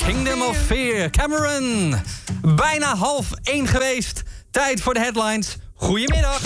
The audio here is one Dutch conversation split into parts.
Kingdom of Fear. Cameron. Bijna 12:30 geweest. Tijd voor de headlines. Goedemiddag.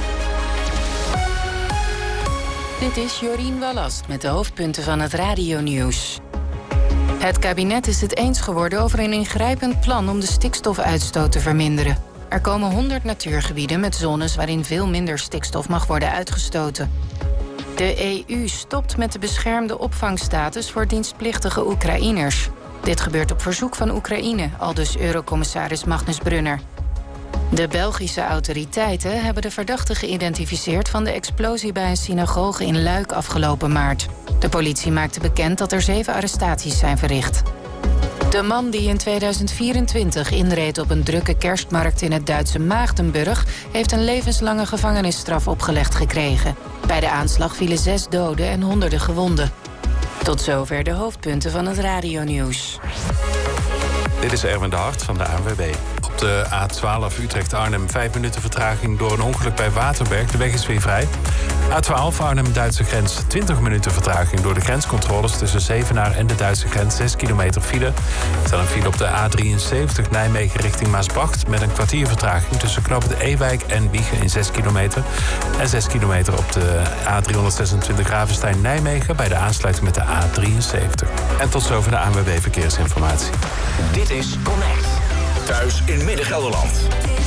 Dit is Jorien Wallast met de hoofdpunten van het radionieuws. Het kabinet is het eens geworden over een ingrijpend plan om de stikstofuitstoot te verminderen. Er komen 100 natuurgebieden met zones waarin veel minder stikstof mag worden uitgestoten. De EU stopt met de beschermde opvangstatus voor dienstplichtige Oekraïners. Dit gebeurt op verzoek van Oekraïne, aldus Eurocommissaris Magnus Brunner. De Belgische autoriteiten hebben de verdachte geïdentificeerd van de explosie bij een synagoge in Luik afgelopen maart. De politie maakte bekend dat er 7 arrestaties zijn verricht. De man die in 2024 inreed op een drukke kerstmarkt in het Duitse Maagdenburg heeft een levenslange gevangenisstraf opgelegd gekregen. Bij de aanslag vielen 6 doden en honderden gewonden. Tot zover de hoofdpunten van het radionieuws. Dit is Erwin de Hart van de ANWB. Op de A12 Utrecht-Arnhem 5 minuten vertraging door een ongeluk bij Waterberg. De weg is weer vrij. A12 Arnhem-Duitse grens 20 minuten vertraging door de grenscontroles tussen Zevenaar en de Duitse grens. 6 kilometer file. Er staat een file op de A73 Nijmegen richting Maasbracht met een kwartier vertraging tussen knooppunt Ewijk en Wijchen in 6 kilometer. En 6 kilometer op de A326 Ravenstein-Nijmegen bij de aansluiting met de A73. En tot zover de ANWB Verkeersinformatie. Dit is Connect. Thuis in Midden-Gelderland.